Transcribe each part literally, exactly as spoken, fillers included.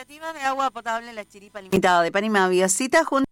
Cooperativa de Agua Potable La Chiripa Limitada de Panimavia cita junto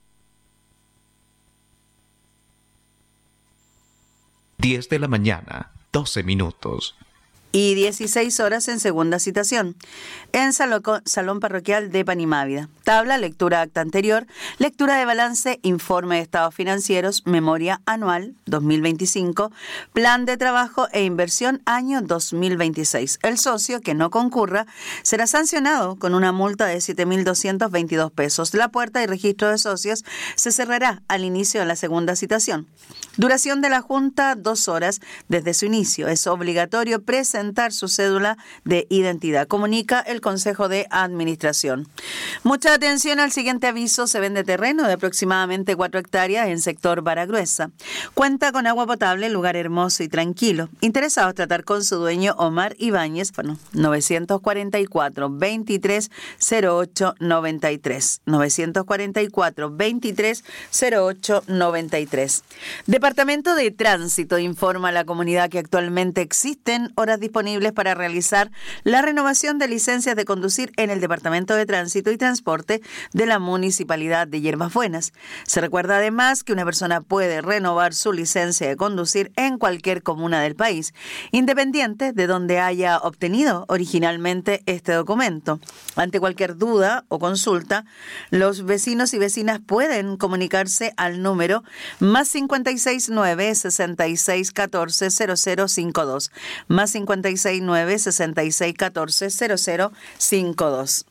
diez de la mañana, doce minutos. Y dieciséis horas en segunda citación, en Saloco, Salón Parroquial de Panimávida. Tabla, lectura acta anterior, lectura de balance, informe de estados financieros, memoria anual dos mil veinticinco, plan de trabajo e inversión año dos mil veintiséis. El socio que no concurra será sancionado con una multa de siete mil doscientos veintidós pesos. La puerta y registro de socios se cerrará al inicio de la segunda citación. Duración de la Junta, dos horas desde su inicio. Es obligatorio presentar su cédula de identidad, comunica el Consejo de Administración. Mucha atención al siguiente aviso: se vende terreno de aproximadamente cuatro hectáreas en sector Baragruesa. Cuenta con agua potable, lugar hermoso y tranquilo. Interesados tratar con su dueño Omar Ibáñez, bueno, novecientos cuarenta y cuatro, veintitrés cero ocho noventa y tres, novecientos cuarenta y cuatro, veintitrés cero ocho noventa y tres. Departamento de Tránsito informa a la comunidad que actualmente existen horas disponibles para realizar la renovación de licencias de conducir en el Departamento de Tránsito y Transporte de la Municipalidad de Yerbas Buenas. Se recuerda además que una persona puede renovar su licencia de conducir en cualquier comuna del país, independiente de donde haya obtenido originalmente este documento. Ante cualquier duda o consulta, los vecinos y vecinas pueden comunicarse al número más cincuenta y seis nueve, sesenta y seis catorce, cero cero cinco dos, más cincuenta y seis nueve, sesenta y seis catorce, cero cero cinco dos.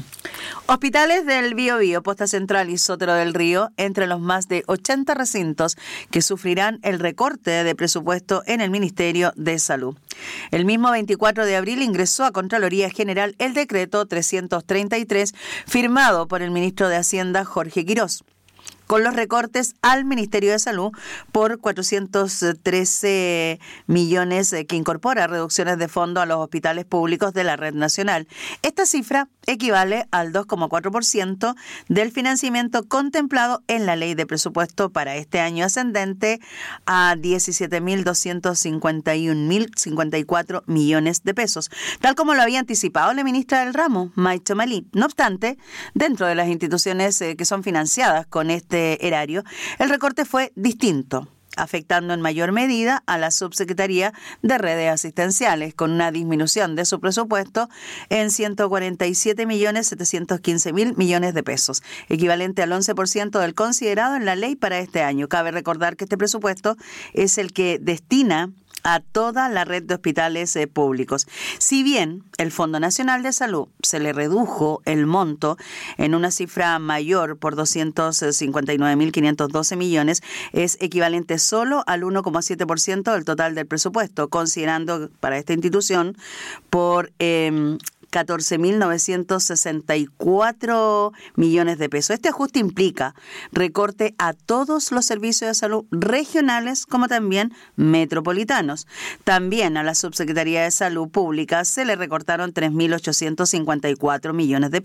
Hospitales del Biobío, Posta Central y Sotero del Río, entre los más de ochenta recintos que sufrirán el recorte de presupuesto en el Ministerio de Salud. El mismo veinticuatro de abril ingresó a Contraloría General el decreto trescientos treinta y tres firmado por el ministro de Hacienda Jorge Quirós, con los recortes al Ministerio de Salud por cuatrocientos trece millones que incorpora reducciones de fondo a los hospitales públicos de la red nacional. Esta cifra equivale al dos coma cuatro por ciento del financiamiento contemplado en la ley de presupuesto para este año, ascendente a diecisiete mil doscientos cincuenta y un mil cincuenta y cuatro millones de pesos, tal como lo había anticipado la ministra del ramo, Maicho Malí. No obstante, dentro de las instituciones eh, que son financiadas con este erario, el recorte fue distinto, afectando en mayor medida a la Subsecretaría de Redes Asistenciales, con una disminución de su presupuesto en ciento cuarenta y siete millones setecientos quince mil millones de pesos, equivalente al once por ciento del considerado en la ley para este año. Cabe recordar que este presupuesto es el que destina a toda la red de hospitales eh, públicos. Si bien el Fondo Nacional de Salud se le redujo el monto en una cifra mayor por doscientos cincuenta y nueve mil quinientos doce millones, es equivalente solo al uno coma siete por ciento del total del presupuesto, considerando para esta institución por eh, catorce mil novecientos sesenta y cuatro millones de pesos. Este ajuste implica recorte a todos los servicios de salud regionales como también metropolitanos. También a la Subsecretaría de Salud Pública se le recortaron tres mil ochocientos cincuenta y cuatro millones de pesos.